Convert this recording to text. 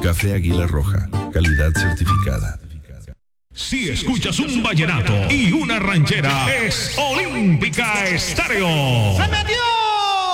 Café Águila Roja, calidad certificada. Si escuchas un vallenato y una ranchera, es Olímpica Estéreo. ¡Se metió!